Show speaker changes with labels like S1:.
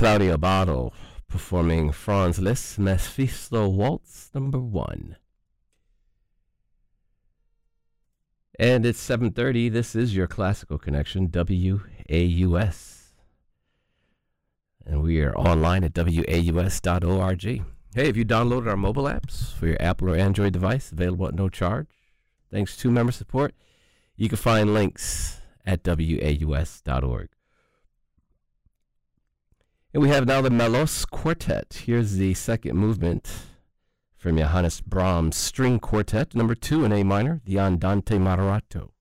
S1: Claudio Abbado performing Franz Liszt Mephisto Waltz number 1. And it's 7:30. This is your Classical Connection, WAUS. And we are online at waus.org. Hey, if you downloaded our mobile apps for your Apple or Android device, available at no charge, thanks to member support, you can find links at waus.org. And we have now the Melos Quartet. Here's the second movement from Johannes Brahms String Quartet, number 2 in A minor, the Andante Moderato.